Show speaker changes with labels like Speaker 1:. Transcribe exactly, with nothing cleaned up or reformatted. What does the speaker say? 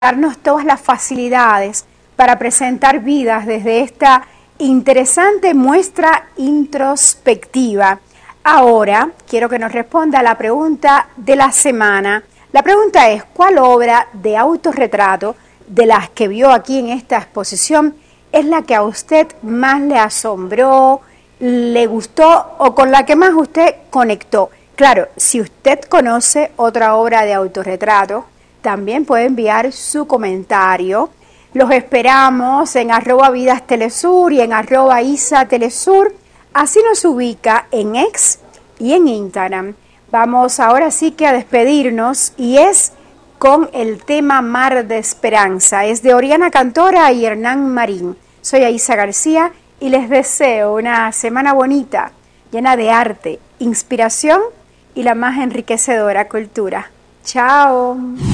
Speaker 1: darnos todas las facilidades para presentar vidas desde esta interesante muestra introspectiva. Ahora quiero que nos responda a la pregunta de la semana. La pregunta es, ¿cuál obra de autorretrato de las que vio aquí en esta exposición es la que a usted más le asombró, le gustó o con la que más usted conectó? Claro, si usted conoce otra obra de autorretrato, también puede enviar su comentario. Los esperamos en arroba Vidas Telesur y en arroba Isa Telesur. Así nos ubica en X y en Instagram. Vamos ahora sí que a despedirnos y es con el tema Mar de Esperanza. Es de Oriana Cantora y Hernán Marín. Soy Aisa García y les deseo una semana bonita, llena de arte, inspiración y la más enriquecedora cultura. ¡Chao!